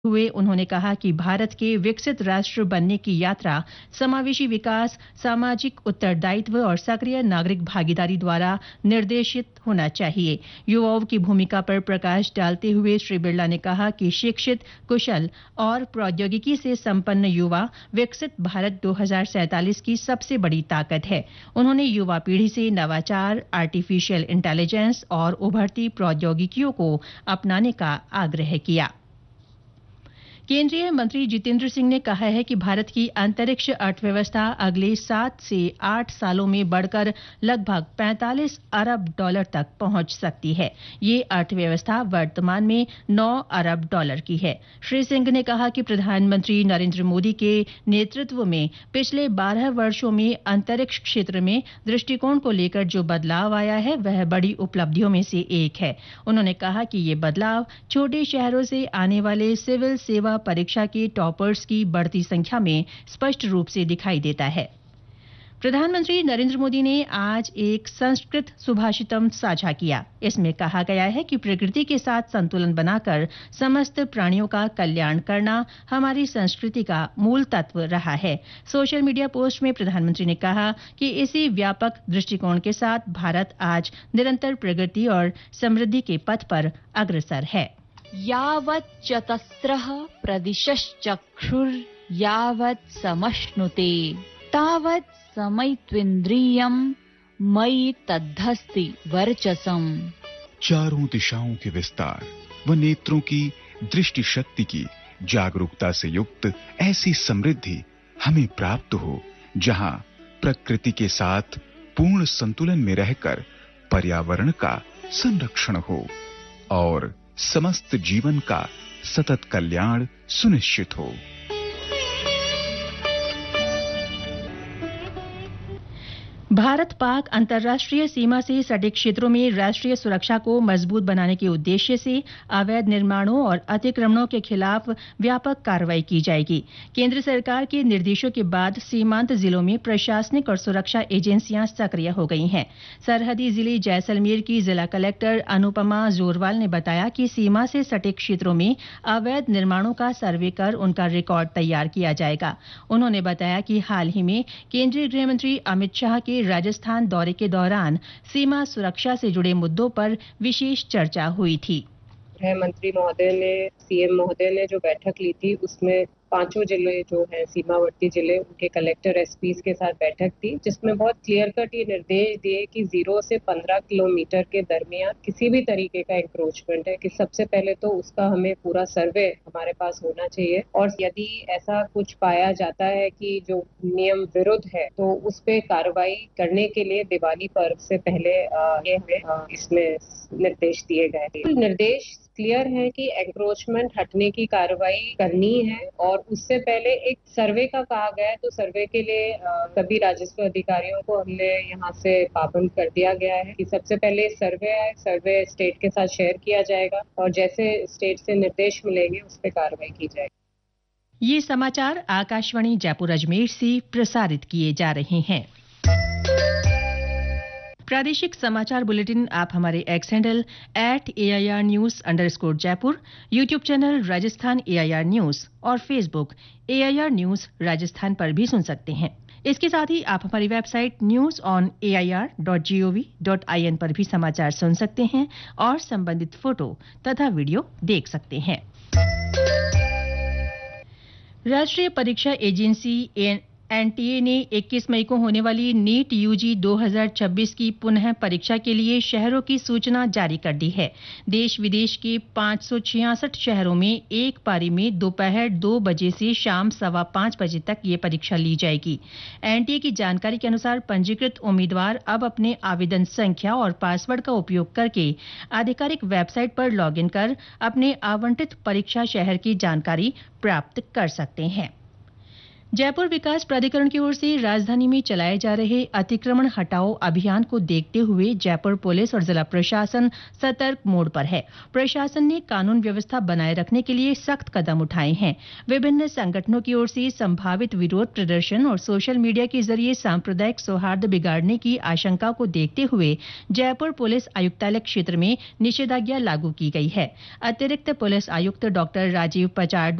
हुए उन्होंने कहा कि भारत के विकसित राष्ट्र बनने की यात्रा समावेशी विकास, सामाजिक उत्तरदायित्व और सक्रिय नागरिक भागीदारी द्वारा निर्देशित होना चाहिए। युवाओं की भूमिका पर प्रकाश डालते हुए श्री बिरला ने कहा कि शिक्षित, कुशल और प्रौद्योगिकी से संपन्न युवा विकसित भारत 2047 की सबसे बड़ी ताकत है। उन्होंने युवा पीढ़ी से नवाचार, आर्टिफिशियल इंटेलिजेंस और उभरती प्रौद्योगिकियों को अपनाने का आग्रह किया। केंद्रीय मंत्री जितेंद्र सिंह ने कहा है कि भारत की अंतरिक्ष अर्थव्यवस्था अगले 7 से 8 सालों में बढ़कर लगभग $45 अरब तक पहुंच सकती है। ये अर्थव्यवस्था वर्तमान में $9 अरब की है। श्री सिंह ने कहा कि प्रधानमंत्री नरेंद्र मोदी के नेतृत्व में पिछले 12 वर्षों में अंतरिक्ष क्षेत्र में दृष्टिकोण को लेकर जो बदलाव आया है वह बड़ी उपलब्धियों में से एक है। उन्होंने कहा कि ये बदलाव छोटे शहरों से आने वाले सिविल सेवा परीक्षा के टॉपर्स की बढ़ती संख्या में स्पष्ट रूप से दिखाई देता है। प्रधानमंत्री नरेंद्र मोदी ने आज एक संस्कृत सुभाषितम साझा किया। इसमें कहा गया है कि प्रकृति के साथ संतुलन बनाकर समस्त प्राणियों का कल्याण करना हमारी संस्कृति का मूल तत्व रहा है। सोशल मीडिया पोस्ट में प्रधानमंत्री ने कहा कि इसी व्यापक दृष्टिकोण के साथ भारत आज निरंतर प्रगति और समृद्धि के पथ पर अग्रसर है। यावत् चतस्रः प्रदिशश्चक्षुर् यावत् समश्नुते तावत् समैत्विन्द्रियम् मयि तद्धस्ति वर्चसम्। चारों दिशाओं के विस्तार व नेत्रों की दृष्टि शक्ति की जागरूकता से युक्त ऐसी समृद्धि हमें प्राप्त हो, जहां प्रकृति के साथ पूर्ण संतुलन में रहकर पर्यावरण का संरक्षण हो और समस्त जीवन का सतत कल्याण सुनिश्चित हो। भारत पाक अंतर्राष्ट्रीय सीमा से सटे क्षेत्रों में राष्ट्रीय सुरक्षा को मजबूत बनाने के उद्देश्य से अवैध निर्माणों और अतिक्रमणों के खिलाफ व्यापक कार्रवाई की जाएगी। केंद्र सरकार के निर्देशों के बाद सीमांत जिलों में प्रशासनिक और सुरक्षा एजेंसियां सक्रिय हो गई हैं। सरहदी जिले जैसलमेर की जिला कलेक्टर अनुपमा जोरवाल ने बताया कि सीमा से सटे क्षेत्रों में अवैध निर्माणों का सर्वे कर उनका रिकॉर्ड तैयार किया जाएगा। उन्होंने बताया कि हाल ही में केंद्रीय गृह मंत्री अमित शाह के राजस्थान दौरे के दौरान सीमा सुरक्षा से जुड़े मुद्दों पर विशेष चर्चा हुई थी। गृह मंत्री महोदय ने, सीएम महोदय ने जो बैठक ली थी उसमें 5 जिले जो हैं सीमावर्ती जिले, उनके कलेक्टर एसपीज के साथ बैठक थी, जिसमें बहुत क्लियर कट ये निर्देश दिए कि 0 से 15 किलोमीटर के दरमियान किसी भी तरीके का इंक्रोचमेंट है कि सबसे पहले तो उसका हमें पूरा सर्वे हमारे पास होना चाहिए, और यदि ऐसा कुछ पाया जाता है कि जो नियम विरुद्ध है तो उस पे कार्रवाई करने के लिए दिवाली पर्व से पहले ये हमें इसमें निर्देश दिए गए। निर्देश क्लियर है कि एंक्रोचमेंट हटने की कार्रवाई करनी है, और उससे पहले एक सर्वे का कहा गया है, तो सर्वे के लिए सभी राजस्व अधिकारियों को हमने यहाँ से पाबंद कर दिया गया है कि सबसे पहले सर्वे है, सर्वे स्टेट के साथ शेयर किया जाएगा और जैसे स्टेट से निर्देश मिलेंगे उस पर कार्रवाई की जाएगी। ये समाचार आकाशवाणी जयपुर अजमेर से प्रसारित किए जा रहे हैं। प्रादेशिक समाचार बुलेटिन आप हमारे x handle @AIR News_ Jaipur, YouTube channel Rajasthan AIR news और फेसबुक AIR न्यूज राजस्थान पर भी सुन सकते हैं। इसके साथ ही आप हमारी वेबसाइट news.on.air.gov.in पर भी समाचार सुन सकते हैं और संबंधित फोटो तथा वीडियो देख सकते हैं। राष्ट्रीय परीक्षा एजेंसी एनटीए ने 21 मई को होने वाली नीट यूजी 2026 की पुनः परीक्षा के लिए शहरों की सूचना जारी कर दी है। देश विदेश के 566 शहरों में एक पारी में दोपहर 2 बजे से शाम 5:15 बजे तक ये परीक्षा ली जाएगी। एनटीए की जानकारी के अनुसार पंजीकृत उम्मीदवार अब अपने आवेदन संख्या और पासवर्ड का उपयोग करके आधिकारिक वेबसाइट पर लॉगिन कर अपने आवंटित परीक्षा शहर की जानकारी प्राप्त कर सकते हैं। जयपुर विकास प्राधिकरण की ओर से राजधानी में चलाए जा रहे अतिक्रमण हटाओ अभियान को देखते हुए जयपुर पुलिस और जिला प्रशासन सतर्क मोड पर है। प्रशासन ने कानून व्यवस्था बनाए रखने के लिए सख्त कदम उठाए हैं। विभिन्न संगठनों की ओर से संभावित विरोध प्रदर्शन और सोशल मीडिया के जरिए सांप्रदायिक सौहार्द बिगाड़ने की आशंका को देखते हुए जयपुर पुलिस आयुक्तालय क्षेत्र में निषेधाज्ञा लागू की गई है। अतिरिक्त पुलिस आयुक्त डॉ राजीव पचार